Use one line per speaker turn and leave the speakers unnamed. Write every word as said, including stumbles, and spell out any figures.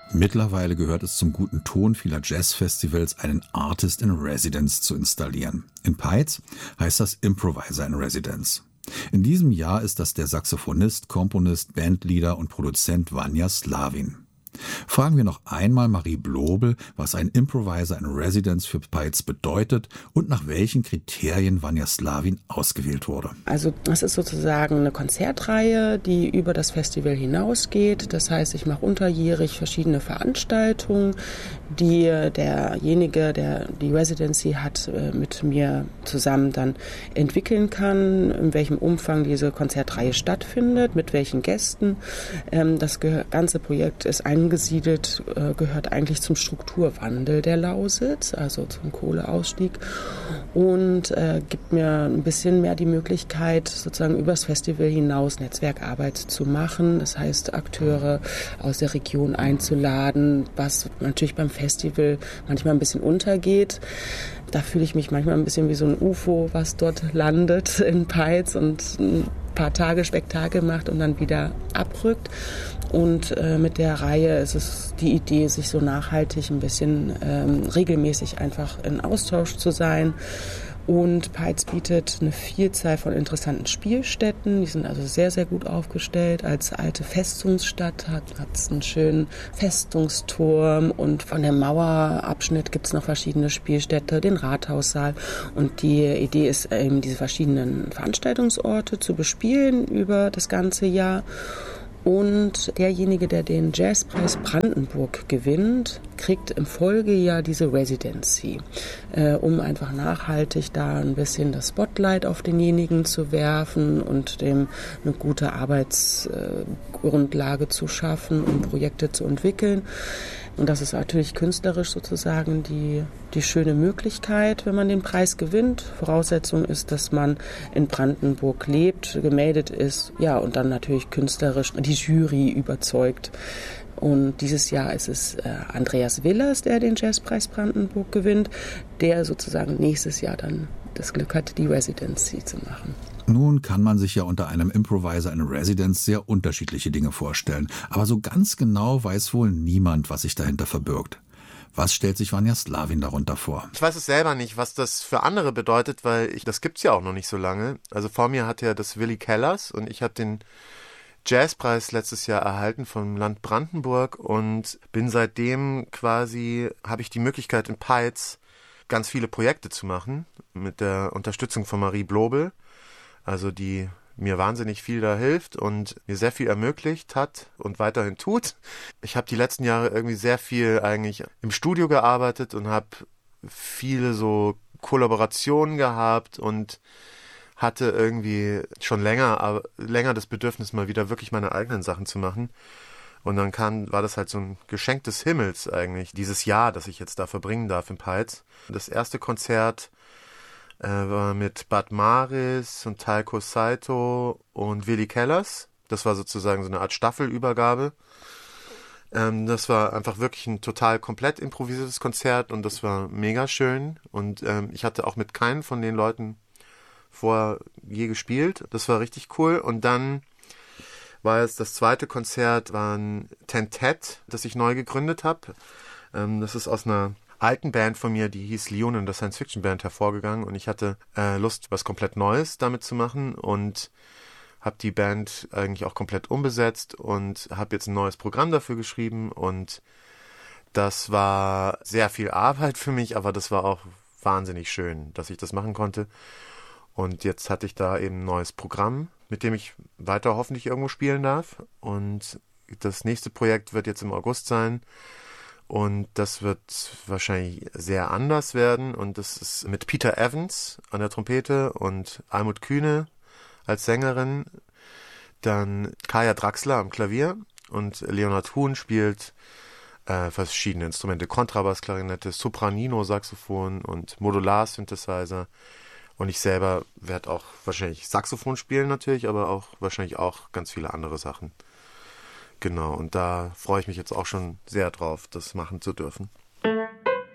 Mittlerweile gehört es zum guten Ton vieler Jazzfestivals, einen Artist in Residence zu installieren. In Peitz heißt das Improviser in Residence. In diesem Jahr ist das der Saxophonist, Komponist, Bandleader und Produzent Vanja Slavin. Fragen wir noch einmal Marie Blobel, was ein Improviser in Residence für Peitz bedeutet und nach welchen Kriterien Vanja Slavin ausgewählt wurde.
Also das ist sozusagen eine Konzertreihe, die über das Festival hinausgeht. Das heißt, ich mache unterjährig verschiedene Veranstaltungen, die derjenige, der die Residency hat, mit mir zusammen dann entwickeln kann, in welchem Umfang diese Konzertreihe stattfindet, mit welchen Gästen. Das ganze Projekt ist ein angesiedelt, äh, gehört eigentlich zum Strukturwandel der Lausitz, also zum Kohleausstieg, und äh, gibt mir ein bisschen mehr die Möglichkeit, sozusagen übers Festival hinaus Netzwerkarbeit zu machen. Das heißt, Akteure aus der Region einzuladen, was natürlich beim Festival manchmal ein bisschen untergeht. Da fühle ich mich manchmal ein bisschen wie so ein U F O, was dort landet in Peitz und ein paar Tage Spektakel macht und dann wieder abrückt. Und äh, mit der Reihe ist es die Idee, sich so nachhaltig ein bisschen ähm, regelmäßig einfach in Austausch zu sein. Und Peitz bietet eine Vielzahl von interessanten Spielstätten. Die sind also sehr, sehr gut aufgestellt. Als alte Festungsstadt hat es einen schönen Festungsturm. Und von dem Mauerabschnitt gibt es noch verschiedene Spielstätte, den Rathaussaal. Und die Idee ist eben, diese verschiedenen Veranstaltungsorte zu bespielen über das ganze Jahr. Und derjenige, der den Jazzpreis Brandenburg gewinnt, kriegt im Folgejahr diese Residency, äh, um einfach nachhaltig da ein bisschen das Spotlight auf denjenigen zu werfen und dem eine gute Arbeitsgrundlage äh, zu schaffen, um Projekte zu entwickeln. Und das ist natürlich künstlerisch sozusagen die, die schöne Möglichkeit, wenn man den Preis gewinnt. Voraussetzung ist, dass man in Brandenburg lebt, gemeldet ist, ja, und dann natürlich künstlerisch die Jury überzeugt. Und dieses Jahr ist es äh, Andreas Willers, der den Jazzpreis Brandenburg gewinnt, der sozusagen nächstes Jahr dann das Glück hat, die Residency zu machen.
Nun kann man sich ja unter einem Improviser in Residence sehr unterschiedliche Dinge vorstellen. Aber so ganz genau weiß wohl niemand, was sich dahinter verbirgt. Was stellt sich Vanja Slavin darunter vor?
Ich weiß es selber nicht, was das für andere bedeutet, weil ich, das gibt's ja auch noch nicht so lange. Also vor mir hat ja das Willi Kellers und ich habe den Jazzpreis letztes Jahr erhalten vom Land Brandenburg und bin seitdem quasi, habe ich die Möglichkeit in Peitz ganz viele Projekte zu machen mit der Unterstützung von Marie Blobel. Also die mir wahnsinnig viel da hilft und mir sehr viel ermöglicht hat und weiterhin tut. Ich habe die letzten Jahre irgendwie sehr viel eigentlich im Studio gearbeitet und habe viele so Kollaborationen gehabt und hatte irgendwie schon länger, aber länger das Bedürfnis, mal wieder wirklich meine eigenen Sachen zu machen. Und dann kam, war das halt so ein Geschenk des Himmels eigentlich, dieses Jahr, das ich jetzt da verbringen darf in Peitz. Das erste Konzert äh, war mit Bad Maris und Taiko Saito und Willi Kellers. Das war sozusagen so eine Art Staffelübergabe. Ähm, das war einfach wirklich ein total komplett improvisiertes Konzert und das war mega schön. Und ähm, ich hatte auch mit keinem von den Leuten vorher je gespielt. Das war richtig cool. Und dann war jetzt das zweite Konzert, war ein Tentet, das ich neu gegründet habe. Ähm, das ist aus einer alten Band von mir, die hieß Leonin, das Science-Fiction-Band, hervorgegangen. Und ich hatte äh, Lust, was komplett Neues damit zu machen und habe die Band eigentlich auch komplett umbesetzt und habe jetzt ein neues Programm dafür geschrieben. Und das war sehr viel Arbeit für mich, aber das war auch wahnsinnig schön, dass ich das machen konnte. Und jetzt hatte ich da eben ein neues Programm, mit dem ich weiter hoffentlich irgendwo spielen darf. Und das nächste Projekt wird jetzt im August sein. Und das wird wahrscheinlich sehr anders werden. Und das ist mit Peter Evans an der Trompete und Almut Kühne als Sängerin. Dann Kaya Draxler am Klavier. Und Leonhard Huhn spielt äh, verschiedene Instrumente. Kontrabass, Klarinette, Sopranino, Saxophon und Modular-Synthesizer. Und ich selber werde auch wahrscheinlich Saxophon spielen natürlich, aber auch wahrscheinlich auch ganz viele andere Sachen. Genau, und da freue ich mich jetzt auch schon sehr drauf, das machen zu dürfen.